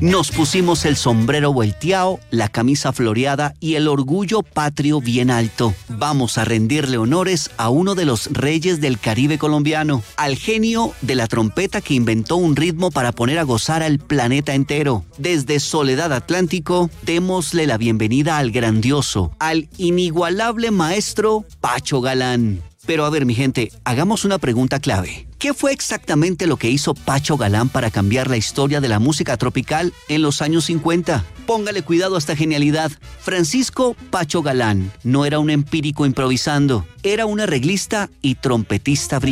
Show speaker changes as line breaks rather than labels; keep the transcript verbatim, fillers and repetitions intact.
Nos pusimos el sombrero volteado, la camisa floreada y el orgullo patrio bien alto. Vamos a rendirle honores a uno de los reyes del Caribe colombiano, al genio de la trompeta que inventó un ritmo para poner a gozar al planeta entero. Desde Soledad Atlántico, démosle la bienvenida al grandioso, al inigualable maestro Pacho Galán. Pero a ver, mi gente, hagamos una pregunta clave. ¿Qué fue exactamente lo que hizo Pacho Galán para cambiar la historia de la música tropical en los años cincuenta? Póngale cuidado a esta genialidad. Francisco Pacho Galán no era un empírico improvisando, era un arreglista y trompetista brillante.